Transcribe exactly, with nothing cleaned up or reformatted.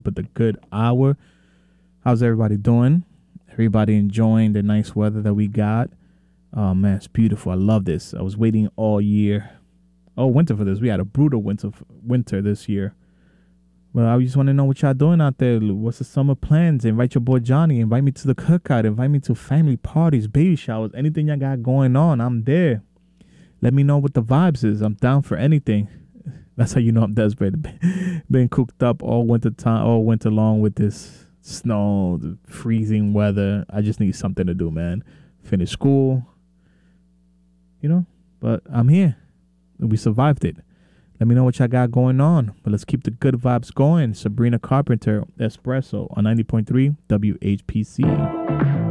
but the good hour. How's everybody doing? Everybody enjoying the nice weather that we got? Oh man, it's beautiful. I love this. I was waiting all year. Oh, winter for this. We had a brutal winter winter this year. Well, I just want to know what y'all doing out there. What's the summer plans? Invite your boy Johnny. Invite me to the cookout. Invite me to family parties, baby showers, anything y'all got going on. I'm there. Let me know what the vibes is. I'm down for anything. That's how you know I'm desperate. Been cooked up all winter time, all winter long with this snow, the freezing weather. I just need something to do, man. Finish school, you know. But I'm here. We survived it. Let me know what y'all got going on. But let's keep the good vibes going. Sabrina Carpenter, Espresso on ninety point three W H P C.